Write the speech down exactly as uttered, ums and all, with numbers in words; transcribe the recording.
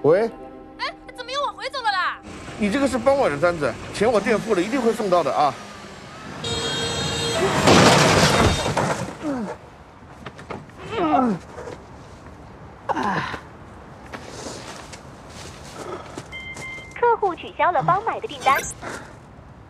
喂， 哎，怎么又往回走了啦？ 你这个是傍晚的单子，钱我垫付了，一定会送到的啊。嗯嗯客户取消了帮买的订单。